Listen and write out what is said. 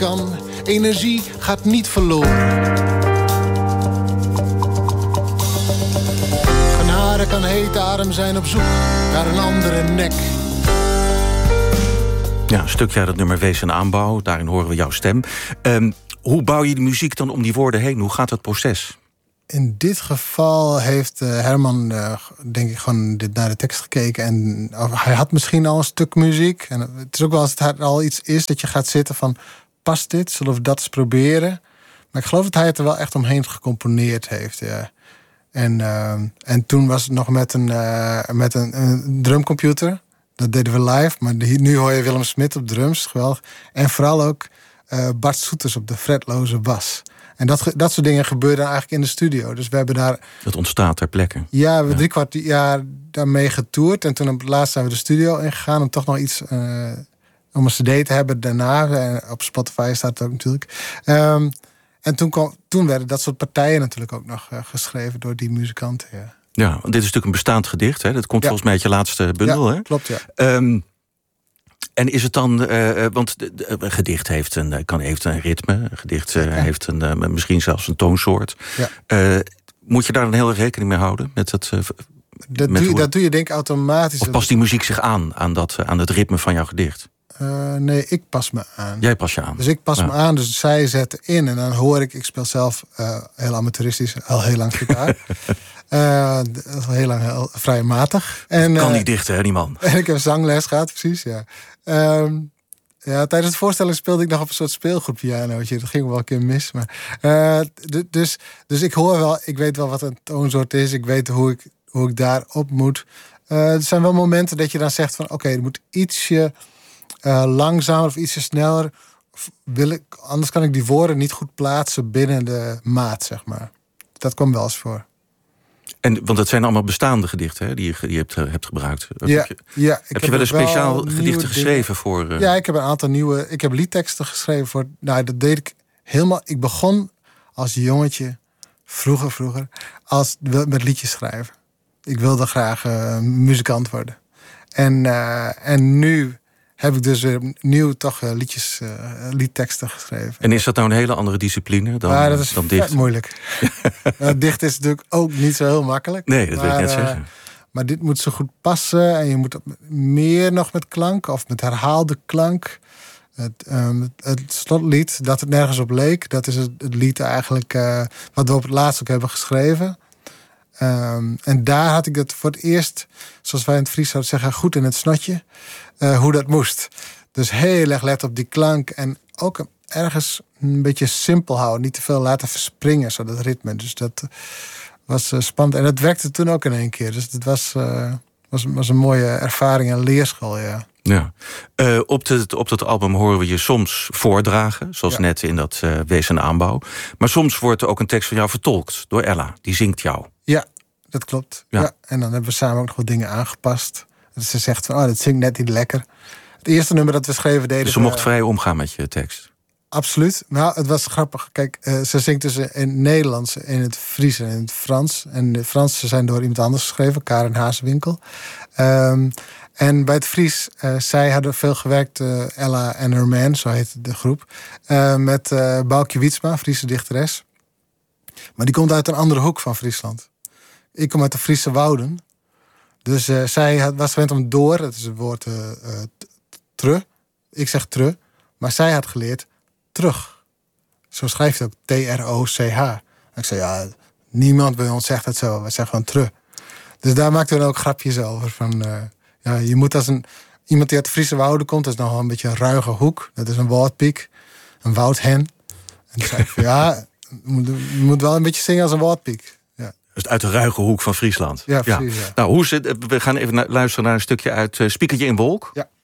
kan. Energie gaat niet verloren. Genade kan hete adem zijn op zoek naar een andere nek. Ja, een stukje uit het nummer Wees en Aanbouw. Daarin horen we jouw stem. Hoe bouw je de muziek dan om die woorden heen? Hoe gaat het proces? In dit geval heeft Herman, denk ik, gewoon naar de tekst gekeken. En hij had misschien al een stuk muziek. En het is ook wel als het al iets is dat je gaat zitten van... past dit? Zullen we dat eens proberen? Maar ik geloof dat hij het er wel echt omheen gecomponeerd heeft. Ja. En toen was het nog met een drumcomputer. Dat deden we live. Maar nu hoor je Willem Smit op drums. Geweldig. En vooral ook Bart Soeters op de fretloze bas. En dat soort dingen gebeurden eigenlijk in de studio. Dus we hebben daar... Dat ontstaat ter plekke. Ja, we hebben 3/4 jaar daarmee getoerd. En toen op het laatst zijn we de studio ingegaan... om toch nog iets... om een cd te hebben daarna. Op Spotify staat het ook natuurlijk. En toen werden dat soort partijen natuurlijk ook nog geschreven... door die muzikanten, ja. Ja, want dit is natuurlijk een bestaand gedicht. Hè? Dat komt volgens mij uit je laatste bundel. Ja, hè? klopt, ja. En is het dan... want een gedicht heeft een ritme. Een gedicht heeft misschien zelfs een toonsoort. Ja. Moet je daar dan heel erg rekening mee houden? Met het, dat doe je denk ik automatisch. Of past die muziek zich aan het ritme van jouw gedicht? Nee, ik pas me aan. Jij pas je aan. Dus ik pas me aan, dus zij zetten in. En dan hoor ik speel zelf heel amateuristisch, al heel lang gitaar. Heel lang heel vrij matig. En, kan niet dichten, hè, die man. En ik heb zangles gehad, precies, ja. Tijdens het voorstelling speelde ik nog op een soort speelgoedpianootje. Dat ging wel een keer mis. Maar, dus ik hoor wel, ik weet wel wat een toonsoort is. Ik weet hoe ik daarop moet. Er zijn wel momenten dat je dan zegt van... oké, er moet ietsje langzamer of ietsje sneller. Anders kan ik die woorden niet goed plaatsen binnen de maat, zeg maar. Dat kwam wel eens voor. Want het zijn allemaal bestaande gedichten, hè, die je hebt gebruikt. Ja, heb je wel een speciaal gedichten geschreven voor... Ja, ik heb een aantal nieuwe... Ik heb liedteksten geschreven voor... Nou, dat deed ik helemaal... Ik begon als jongetje, vroeger, met liedjes schrijven. Ik wilde graag muzikant worden. En nu heb ik dus weer nieuw toch liedteksten geschreven. En is dat nou een hele andere discipline dan dat is dan dicht? Moeilijk. Dicht is natuurlijk ook niet zo heel makkelijk. Nee, dat wil ik net zeggen. Maar dit moet zo goed passen. En je moet meer nog met klank of met herhaalde klank. Het slotlied, dat het nergens op leek. Dat is het lied eigenlijk wat we op het laatst ook hebben geschreven. En daar had ik het voor het eerst, zoals wij in het Fries zouden zeggen, goed in het snotje. Hoe dat moest. Dus heel erg let op die klank. En ook ergens een beetje simpel houden. Niet te veel laten verspringen, zo dat ritme. Dus dat was spannend. En dat werkte toen ook in één keer. Dus het was een mooie ervaring en leerschool, ja. Ja. Op dat album horen we je soms voordragen. Zoals net in dat Wees en Aanbouw. Maar soms wordt er ook een tekst van jou vertolkt door Ella. Die zingt jou. Ja, dat klopt. Ja. En dan hebben we samen ook nog wat dingen aangepast. Dus ze zegt van, dat zingt net niet lekker. Het eerste nummer dat we schreven deden... Dus ze mocht vrij omgaan met je tekst? Absoluut. Nou, het was grappig. Kijk, ze zingt dus in het Nederlands, in het Fries en in het Frans. En de Franse zijn door iemand anders geschreven, Karen Haaswinkel. En bij het Fries, zij hadden veel gewerkt, Ella en her man, zo heet de groep. Met Boukje Wietsma, Friese dichteres. Maar die komt uit een andere hoek van Friesland. Ik kom uit de Friese Wouden. Dus zij was gewend om door, dat is het woord tre. Ik zeg tre. Maar zij had geleerd terug. Zo schrijft het ook T-R-O-C-H. Ik zei, ja, niemand bij ons zegt het zo. We zeggen gewoon tre. Dus daar maakten we ook grapjes over. Van, je moet als iemand die uit de Friese Wouden komt, dat is nogal een beetje een ruige hoek. Dat is een woordpiek. Een woudhen. En toen zei ik van, je moet wel een beetje zingen als een woordpiek. Ja. Dus uit de ruige hoek van Friesland. Ja, precies. Ja. Nou, we gaan even luisteren naar een stukje uit Spiekertje in Wolk. Ja.